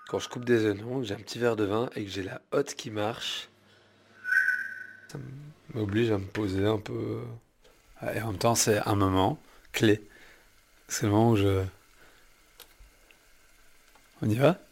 Quand je coupe des oignons, que j'ai un petit verre de vin et que j'ai la hotte qui marche, ça m'oblige à me poser un peu. Et en même temps, c'est un moment clé. C'est le moment où je... On y va?